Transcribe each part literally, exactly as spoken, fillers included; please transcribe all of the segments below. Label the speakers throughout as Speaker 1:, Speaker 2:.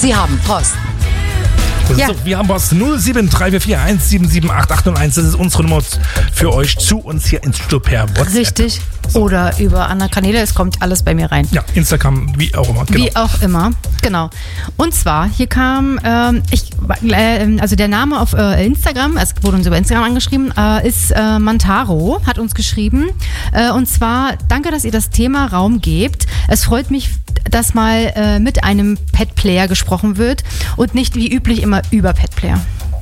Speaker 1: Sie haben Post.
Speaker 2: Ja. So, wir haben Post null sieben drei vier vier eins sieben sieben acht acht null eins. Das ist unsere Nummer für euch zu uns hier ins Studio per WhatsApp.
Speaker 3: Richtig. So. Oder über andere Kanäle. Es kommt alles bei mir rein.
Speaker 2: Ja, Instagram, wie auch immer.
Speaker 3: Genau. Wie auch immer, genau. Und zwar, hier kam, ähm, ich, äh, also der Name auf äh, Instagram, es wurde uns über Instagram angeschrieben, äh, ist äh, Mantaro, hat uns geschrieben. Äh, und zwar, danke, dass ihr das Thema Raum gebt. Es freut mich, dass mal äh, mit einem Pet-Player gesprochen wird und nicht wie üblich immer über Pet-Player.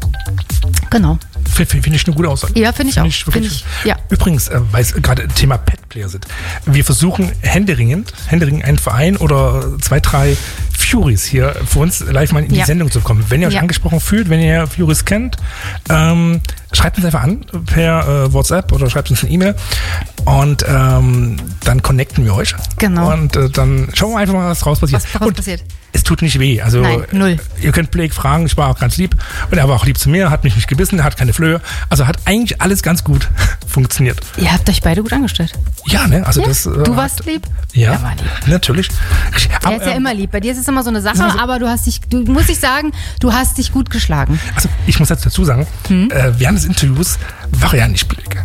Speaker 3: Genau.
Speaker 2: Finde ich eine gute Aussage.
Speaker 3: Ja, finde ich
Speaker 2: find
Speaker 3: auch.
Speaker 2: Ich wirklich,
Speaker 3: find ich, ja.
Speaker 2: Übrigens, äh, weil es gerade Thema Pet-Player sind. Wir versuchen händeringend, händeringend einen Verein oder zwei, drei Furies hier für uns live mal in die
Speaker 3: ja.
Speaker 2: Sendung zu kommen. Wenn ihr euch
Speaker 3: ja.
Speaker 2: angesprochen fühlt, wenn ihr Furies kennt, ähm, schreibt uns einfach an per äh, WhatsApp oder schreibt uns eine E-Mail und ähm, dann connecten wir euch.
Speaker 3: Genau.
Speaker 2: Und äh, dann schauen wir einfach mal, was draus passiert.
Speaker 3: Was daraus
Speaker 2: und
Speaker 3: passiert.
Speaker 2: Es tut nicht weh. Also
Speaker 3: Nein, null.
Speaker 2: Ihr könnt Blake fragen, ich war auch ganz lieb. Und er war auch lieb zu mir, hat mich nicht gebissen, er hat keine Flöhe. Also hat eigentlich alles ganz gut funktioniert.
Speaker 3: Ihr habt euch beide gut angestellt.
Speaker 2: Ja, ne? Also
Speaker 3: ja,
Speaker 2: das, äh,
Speaker 3: du warst lieb?
Speaker 2: Ja,
Speaker 3: er war lieb.
Speaker 2: Natürlich.
Speaker 3: Er ist ja
Speaker 2: ähm,
Speaker 3: immer lieb. Bei dir ist es immer so eine Sache,
Speaker 2: also,
Speaker 3: aber du hast dich, du muss ich sagen, du hast dich gut geschlagen.
Speaker 2: Also ich muss jetzt dazu sagen, hm? äh, während des Interviews war er ja nicht Blake.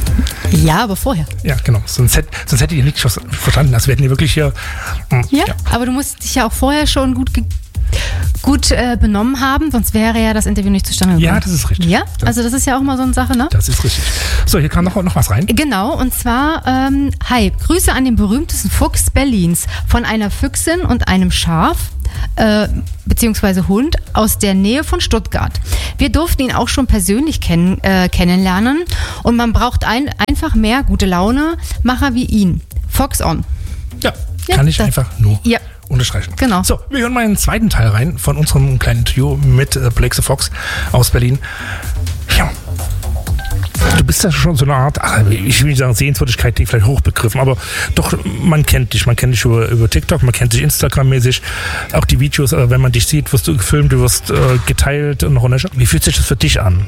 Speaker 3: Ja, aber vorher.
Speaker 2: Ja, genau. Sonst, hätt, sonst hättet ihr nichts verstanden. Also wir hätten hier wirklich hier... Mh,
Speaker 3: ja,
Speaker 2: ja,
Speaker 3: aber du musst dich ja auch vorher schon gut ge- gut äh, benommen haben, sonst wäre ja das Interview nicht zustande gekommen.
Speaker 2: Ja, das ist richtig.
Speaker 3: Ja, also das ist ja auch mal so eine Sache, ne?
Speaker 2: Das ist richtig. So, hier kam noch, noch was rein.
Speaker 3: Genau, und zwar, ähm, hi, Grüße an den berühmtesten Fuchs Berlins von einer Füchsin und einem Schaf, äh, beziehungsweise Hund aus der Nähe von Stuttgart. Wir durften ihn auch schon persönlich kenn- äh, kennenlernen und man braucht ein, einfach mehr gute Laune-Macher wie ihn. Fox on.
Speaker 2: Ja,
Speaker 3: ja
Speaker 2: kann ich
Speaker 3: das,
Speaker 2: einfach nur...
Speaker 3: Ja.
Speaker 2: unterstreichen.
Speaker 3: Genau.
Speaker 2: So, wir hören mal einen zweiten Teil rein von unserem kleinen Interview mit äh, Blake the Fox aus Berlin. Ja. Du bist ja schon so eine Art, ach, ich will nicht sagen Sehenswürdigkeit, die vielleicht hochbegriffen, aber doch, man kennt dich. Man kennt dich über, über TikTok, man kennt dich Instagram-mäßig. Auch die Videos, äh, wenn man dich sieht, wirst du gefilmt, du wirst äh, geteilt und noch und Wie fühlt sich das für dich an?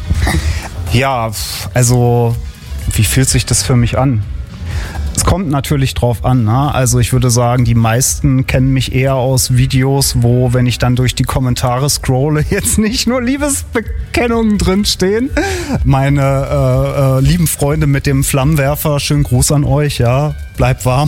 Speaker 4: Ja, also, wie fühlt sich das für mich an? Es kommt natürlich drauf an, ne? Also ich würde sagen, die meisten kennen mich eher aus Videos, wo, wenn ich dann durch die Kommentare scrolle, jetzt nicht nur Liebesbekennungen drinstehen. Meine äh, äh, lieben Freunde mit dem Flammenwerfer, schönen Gruß an euch, ja, bleibt warm.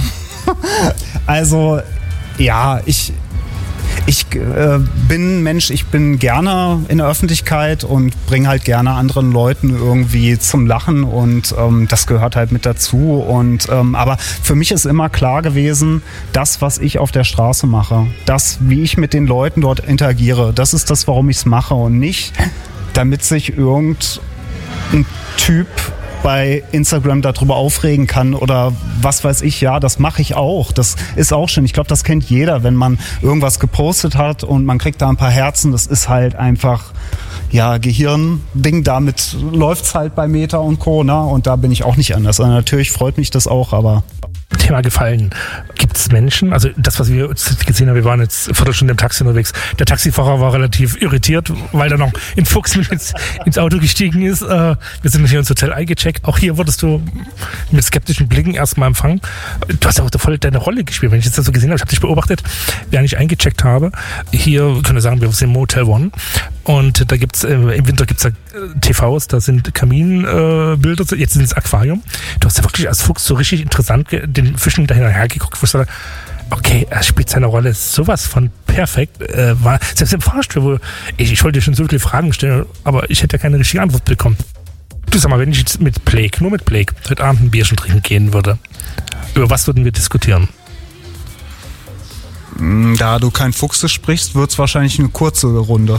Speaker 4: Also, ja, ich... Ich äh, bin Mensch, ich bin gerne in der Öffentlichkeit und bringe halt gerne anderen Leuten irgendwie zum Lachen und ähm, das gehört halt mit dazu. Und ähm, aber für mich ist immer klar gewesen, das, was ich auf der Straße mache, das, wie ich mit den Leuten dort interagiere, das ist das, warum ich es mache und nicht, damit sich irgendein Typ bei Instagram darüber aufregen kann oder was weiß ich, ja, das mache ich auch. Das ist auch schön. Ich glaube, das kennt jeder, wenn man irgendwas gepostet hat und man kriegt da ein paar Herzen. Das ist halt einfach, ja, Gehirnding. Damit läuft's halt bei Meta und Co. Ne? Und da bin ich auch nicht anders. Also natürlich freut mich das auch, aber...
Speaker 2: Thema gefallen. Gibt es Menschen, also das, was wir gesehen haben, wir waren jetzt eine Viertelstunde im Taxi unterwegs, der Taxifahrer war relativ irritiert, weil er noch in Fuchs mit ins, ins Auto gestiegen ist. Äh, wir sind hier ins Hotel eingecheckt. Auch hier wurdest du mit skeptischen Blicken erstmal empfangen. Du hast ja auch voll deine Rolle gespielt, wenn ich das so gesehen habe. Ich habe dich beobachtet, während ich eingecheckt habe. Hier können wir sagen, wir sind im Motel One und da gibt's äh, im Winter gibt's da äh, T Vs, da sind Kaminbilder, äh, jetzt sind es Aquarium. Du hast ja wirklich als Fuchs so richtig interessant ge- den Fischen dahinter geguckt, wo ich sage, okay, er spielt seine Rolle sowas von perfekt. Äh, war, selbst im Fahrstuhl, wo ich, ich wollte schon so viele Fragen stellen, aber ich hätte ja keine richtige Antwort bekommen. Du sag mal, wenn ich jetzt mit Blake, nur mit Blake, heute Abend ein Bierchen trinken gehen würde, über was würden wir diskutieren?
Speaker 4: Da du kein Fuchse sprichst, wird es wahrscheinlich eine kurze Runde.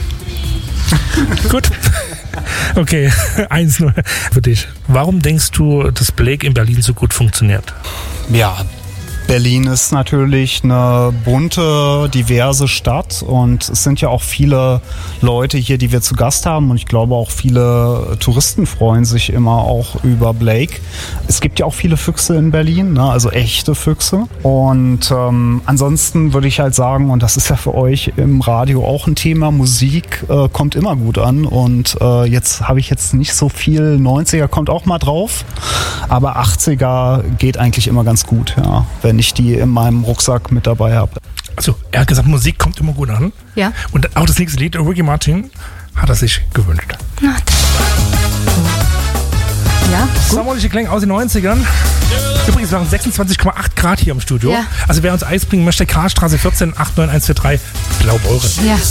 Speaker 2: Gut. Okay, eins nur für dich. Warum denkst du, dass Blake in Berlin so gut funktioniert?
Speaker 4: Ja, Berlin ist natürlich eine bunte, diverse Stadt und es sind ja auch viele Leute hier, die wir zu Gast haben und ich glaube auch viele Touristen freuen sich immer auch über Blake. Es gibt ja auch viele Füchse in Berlin, ne? Also echte Füchse und ähm, ansonsten würde ich halt sagen, und das ist ja für euch im Radio auch ein Thema, Musik äh, kommt immer gut an und äh, jetzt habe ich jetzt nicht so viel, neunziger kommt auch mal drauf, aber achtziger geht eigentlich immer ganz gut, ja, wenn ich die in meinem Rucksack mit dabei habe.
Speaker 2: Also er hat gesagt, Musik kommt immer gut an.
Speaker 3: Ja.
Speaker 2: Und auch das nächste Lied, Ricky Martin, hat er sich gewünscht.
Speaker 3: Na, ja,
Speaker 2: Sommerliche Klänge aus den neunzigern. Übrigens waren sechsundzwanzig Komma acht Grad hier im Studio.
Speaker 3: Ja.
Speaker 2: Also wer uns Eis bringen möchte, Karlstraße vierzehn acht neun eins vier drei, Blaubeuren.
Speaker 3: ja.